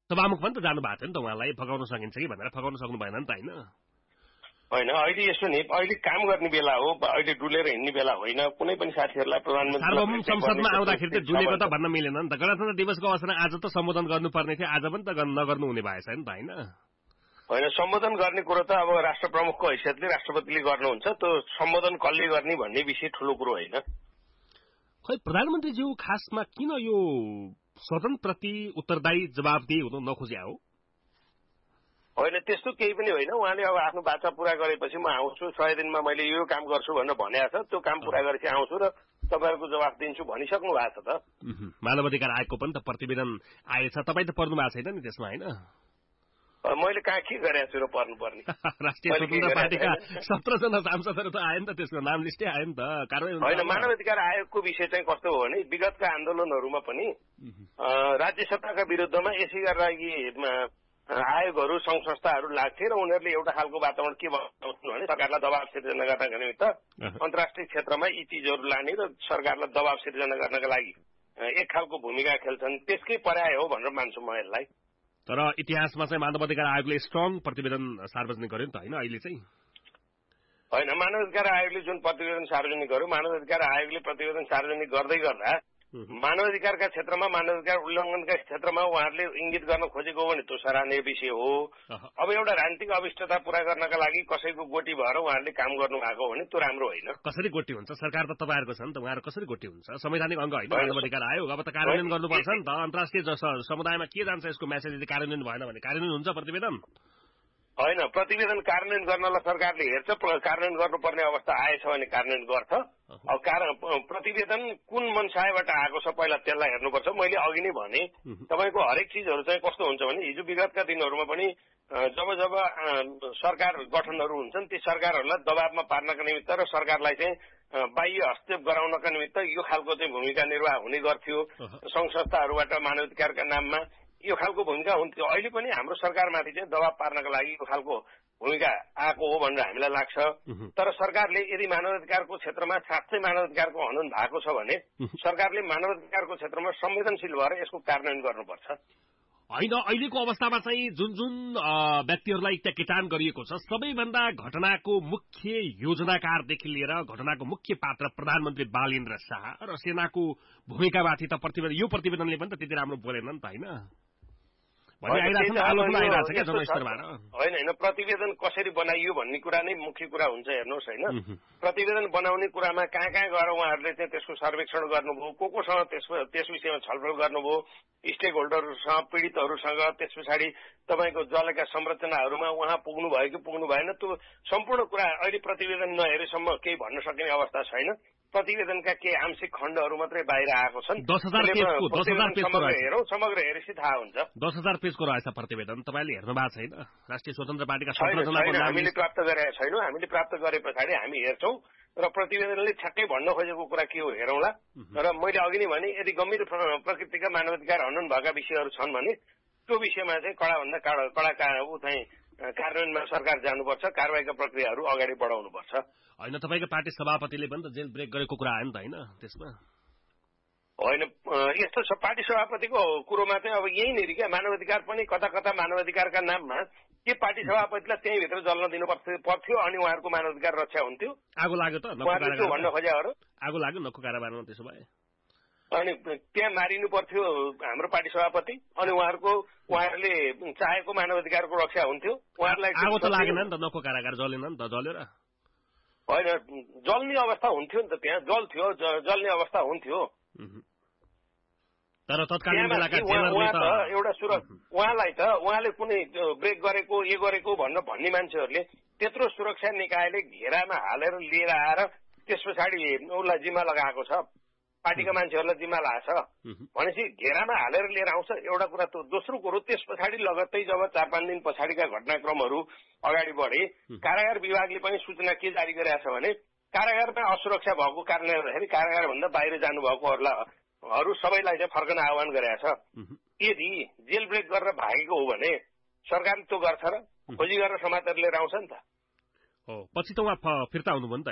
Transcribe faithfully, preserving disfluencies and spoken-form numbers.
सभामुख पनि त जानु भएको थियो नि त उहाँलाई फगाउन सकिन्छ कि भनेर फगाउन सक्नु भएन नि त होइन होइन अहिले यसो नि अहिले काम गर्ने बेला हो अहिले डुलेर हिँड्ने बेला होइन कुनै पनि साथीहरूलाई प्रधानमन्त्री सार्वभौम संसदमा आउँदाखेरि चाहिँ डुलेको त भन्न मिलेन नि त गणतन्त्र दिवसको अवसरमा आज त सम्बोधन गर्नुपर्ने थियो आज पनि त नगर्नु हुने भएछ नि त होइन होइन सम्बोधन गर्ने कुरो त अब राष्ट्र प्रमुखको हैसियतले राष्ट्रपतिले गर्नुहुन्छ त्यो सम्बोधन कसले गर्ने भन्ने विषय ठूलो कुरो होइन खै प्रधानमन्त्रीज्यू खासमा किन यो सदनप्रति उत्तरदायी जवाबदेही हुन नखोज्या हो होइन त्यस्तो केही पनि होइन उहाँले अब आफ्नो बाचा पूरा गरेपछि म आउँछु सय दिनमा मैले यो काम गर्छु भनेर भनेको छ त्यो काम पूरा गरेपछि आउँछु र तपाईँहरूको जवाफ दिन्छु भनिसक्नु भएको छ त मानव अधिकार आयोगको पनि त प्रतिवेदन आएछ तपाईँ त पढ्नु भएको छैन नि त्यसमा होइन मैले कहाँ के गरेको छु र पर्नुपर्ने राष्ट्रिय स्वतन्त्र पार्टीका सत्र जना सांसदहरू त आयो नि त त्यसको नाम लिस्टै आयो नि त कारवाही होइन मानव अधिकार आयोगको विषय चाहिँ कस्तो हो भने विगतका आन्दोलनहरूमा पनि राज्य सत्ताका विरुद्धमा यसै गरेर आयोगहरू संघ संस्थाहरू लाग्थे र उनीहरूले एउटा खालको वातावरण के बनाउँछन् भने सरकारलाई दबाव सिर्जना गर्नका निमित्त अन्तर्राष्ट्रिय क्षेत्रमा यी चिजहरू लाने र सरकारलाई दबाव सिर्जना गर्नका लागि एक खालको भूमिका खेल्छन् त्यसकै पर्याय हो भनेर मान्छु म यसलाई तर इतिहासमा चाहिँ मानव अधिकार आयोगले स्ट्रङ प्रतिवेदन सार्वजनिक गर्यो नि त होइन अहिले चाहिँ होइन मानव अधिकार आयोगले जुन प्रतिवेदन सार्वजनिक गर्यो मानव अधिकार आयोगले प्रतिवेदन सार्वजनिक गर्दै गर्दा मानव अधिकारका क्षेत्रमा मानव अधिकार उल्लङ्घनका क्षेत्रमा उहाँहरूले इंगित गर्न खोजेको हो भने त्यो सराहनीय विषय हो अब एउटा राजनीतिक अविष्टता पूरा गर्नका लागि कसैको गोटी भएर उहाँहरूले काम गर्नु भएको हो भने त्यो राम्रो होइन कसरी गोटी हुन्छ सरकार त तपाईँहरूको छ नि त उहाँहरू कसरी गोटी हुन्छ संवैधानिक अङ्ग होइन मानव अधिकार आयोग अब त कार्यान्वयन गर्नुपर्छ नि त अन्तर्राष्ट्रिय समुदायमा के जान्छ यसको मेसेज यदि कार्यान्वयन भएन भने कार्यान्वयन हुन्छ प्रतिवेदन होइन प्रतिवेदन कार्यान्वयन गर्नलाई सरकारले हेर्छ कार्यान्वयन गर्नुपर्ने अवस्था आएछ भने कार्यान्वयन गर्छ अब प्रतिवेदन कुन मनसायबाट आएको छ पहिला त्यसलाई हेर्नुपर्छ मैले अघि नै भने तपाईँको हरेक चिजहरू चाहिँ कस्तो हुन्छ भने हिजो विगतका दिनहरूमा पनि जब जब सरकार गठनहरू हुन्छन् ती सरकारहरूलाई दबावमा पार्नका निमित्त र सरकारलाई चाहिँ बाह्य हस्तक्षेप गराउनका निमित्त यो खालको चाहिँ भूमिका निर्वाह हुने गर्थ्यो संघ संस्थाहरूबाट मानव अधिकारका नाममा यो खालको भूमिका हुन्थ्यो अहिले पनि हाम्रो सरकारमाथि चाहिँ दबाव पार्नका लागि यो खालको भूमिका आएको हो भनेर हामीलाई लाग्छ तर सरकारले यदि मानव अधिकारको क्षेत्रमा साँच्चै मानव अधिकारको हनन भएको छ भने सरकारले मानव अधिकारको क्षेत्रमा संवेदनशील भएर यसको कार्यान्वयन गर्नुपर्छ होइन अहिलेको अवस्थामा चाहिँ जुन जुन व्यक्तिहरूलाई ट्याकेटान गरिएको छ सबैभन्दा घटनाको मुख्य योजनाकारदेखि लिएर घटनाको मुख्य पात्र प्रधानमन्त्री बालेन्द्र शाह र सेनाको भूमिकामाथि त प्रतिवेदन यो प्रतिवेदनले पनि त त्यति राम्रो बोलेन नि त होइन होइन होइन प्रतिवेदन कसरी बनाइयो भन्ने कुरा नै मुख्य कुरा हुन्छ हेर्नुहोस् होइन प्रतिवेदन बनाउने कुरामा कहाँ कहाँ गएर उहाँहरूले चाहिँ त्यसको सर्वेक्षण गर्नुभयो को कोसँग त्यस विषयमा छलफल गर्नुभयो स्टेक होल्डरहरूसँग पीड़ितहरूसँग त्यस पछाडि तपाईँको जलेका संरचनाहरूमा उहाँ पुग्नु भयो कि पुग्नु भएन त्यो सम्पूर्ण कुरा अहिले प्रतिवेदन नहेरेसम्म केही भन्न सकिने अवस्था छैन प्रतिवेदनका केही आंशिक खण्डहरू मात्रै बाहिर आएको छन् हेरौँ समग्र हेरेपछि थाहा हुन्छ दस हजार पेजको रहेछ प्रतिवेदन तपाईँले हेर्नु भएको छैन राष्ट्रिय स्वतन्त्र पार्टीका हामीले प्राप्त गरेका छैनौँ हामीले प्राप्त गरे पछाडि हामी हेर्छौँ र प्रतिवेदनले ठ्याक्कै भन्न खोजेको कुरा के हो हेरौँला र मैले अघि नै भने यदि गम्भीर प्रकृतिका मानवाधिकार हनन भएका विषयहरू छन् भने त्यो विषयमा चाहिँ कडाभन्दा कडा ऊ चाहिँ कार्यान्वयनमा सरकार जानुपर्छ कारवाहीका प्रक्रियाहरू अगाडि बढाउनुपर्छ होइन तपाईँको पार्टी सभापतिले पनि त जेल ब्रेक गरेको कुरा आयो नि त होइन त्यसमा होइन यस्तो छ पार्टी सभापतिको कुरोमा चाहिँ अब यहीँनिर क्या मानवाधिकार पनि कता कता मानवाधिकारका नाममा के पार्टी सभापतिलाई त्यहीँभित्र जल्न दिनु पर्थ्यो अनि उहाँहरूको मानवाधिकार रक्षा हुन्थ्यो आगो लाग्यो त भन्न खोजेहरू आगो लाग्यो नक्कु काराबारमा त्यसो भए अनि त्यहाँ मारिनु पर्थ्यो हाम्रो पार्टी सभापति अनि उहाँहरूको उहाँहरूले चाहेको मानवाधिकारको रक्षा हुन्थ्यो उहाँहरूलाई आगो त लागेन नि त नक्कु कारागार जलेन नि त जलेर होइन जल्ने अवस्था हुन्थ्यो नि त त्यहाँ जल्थ्यो जल्ने अवस्था हुन्थ्यो तर तत्कालीन बेलाका एउटा सुरक्षा उहाँलाई त उहाँले कुनै ब्रेक गरेको ए गरेको भन्न भन्ने मान्छेहरूले त्यत्रो सुरक्षा निकायले घेरामा हालेर लिएर आएर त्यस पछाडि उसलाई जिम्मा लगाएको छ पार्टीका मान्छेहरूलाई जिम्मा लाग्छ भनेपछि घेरामा हालेर लिएर आउँछ एउटा कुरा त दोस्रो कुरो त्यस पछाडि लगत्तै जब चार पाँच दिन पछाडिका घटनाक्रमहरू अगाडि बढे कारागार विभागले पनि सूचना के जारी गरेको छ भने कारागारमा असुरक्षा भएको कारणले गर्दाखेरि कारागारभन्दा बाहिर जानुभएकोहरूलाई अरू सबैलाई चाहिँ फर्कन आह्वान गरेको छ यदि जेल ब्रेक गरेर भागेको हो भने सरकारले त्यो गर्छ र खोजी गरेर समातेर लिएर आउँछ नि त पछि त उहाँ फिर्ता हुनुभयो नि त